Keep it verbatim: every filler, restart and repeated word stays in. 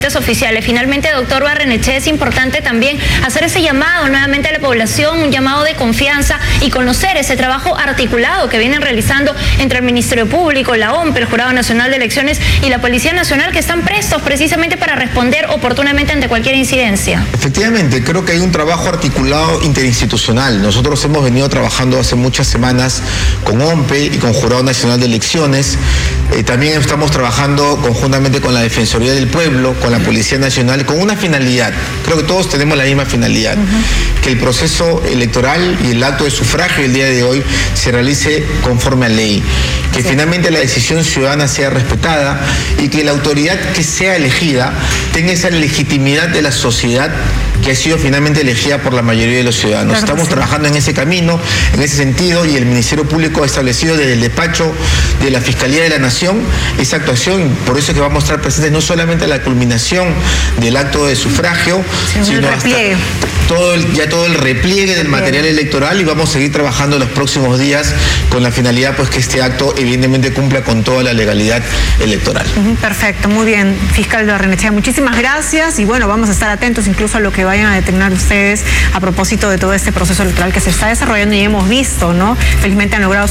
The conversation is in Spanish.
oficiales. Finalmente, doctor Barrenechea, es importante también hacer ese llamado nuevamente a la población, un llamado de confianza y conocer ese trabajo articulado que vienen realizando entre el Ministerio Público, la O M P, el Jurado Nacional de Elecciones y la Policía Nacional, que están prestos precisamente para responder oportunamente ante cualquier incidencia. Efectivamente, creo que hay un trabajo articulado interinstitucional. Nosotros hemos venido trabajando hace muchas semanas con O M P y con Jurado Nacional de Elecciones. Eh, también estamos trabajando conjuntamente con la Defensoría del Pueblo, con la Policía Nacional, con una finalidad. Creo que todos tenemos la misma finalidad, uh-huh. que el proceso electoral y el acto de sufragio el día de hoy se realice conforme a ley, que sí. finalmente la decisión ciudadana sea respetada y que la autoridad que sea elegida tenga esa legitimidad de la sociedad que ha sido finalmente elegida por la mayoría de los ciudadanos. Claro, Estamos sí. trabajando en ese camino, en ese sentido, y el Ministerio Público ha establecido desde el despacho de la Fiscalía de la Nación esa actuación. Por eso es que vamos a estar presentes no solamente a la culminación del acto de sufragio, sí, sino hasta todo el, ya todo el repliegue del material electoral, y vamos a seguir trabajando los próximos días con la finalidad pues que este acto evidentemente cumpla con toda la legalidad electoral. Perfecto, muy bien, fiscal Barrenechea, muchísimas gracias, y bueno, vamos a estar atentos incluso a lo que vayan a determinar ustedes a propósito de todo este proceso electoral que se está desarrollando y hemos visto, ¿no? Felizmente han logrado